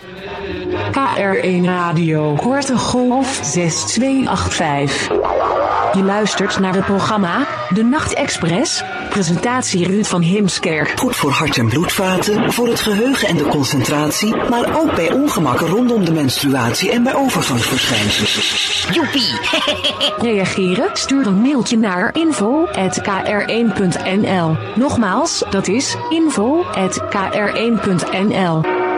KRE Radio Korte Golf 6285. Je luistert naar het programma De Nachtexpress. Presentatie Ruud van Heemskerk. Goed voor hart- en bloedvaten, voor het geheugen en de concentratie, maar ook bij ongemakken rondom de menstruatie en bij overgangsverschijnselen. Joepie! Reageren? Stuur een mailtje naar info@kr1.nl. Nogmaals, dat is info@kr1.nl.